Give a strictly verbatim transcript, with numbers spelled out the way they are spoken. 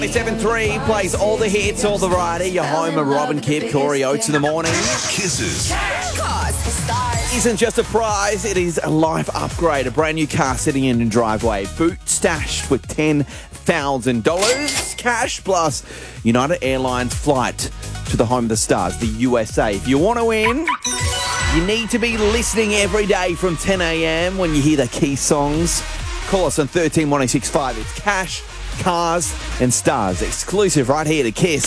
seven three plays all the hits, all the variety. Your home of Robin, Kip, Corey Oates in the morning. Kisses. Isn't just a prize, it is a life upgrade. A brand new car sitting in your driveway. Boot stashed with ten thousand dollars cash plus United Airlines flight to the home of the stars, the U S A. If you want to win, you need to be listening every day from ten a.m. when you hear the key songs. Call us on thirteen one oh six five. It's cash, cars and stars. Exclusive right here to Kiss.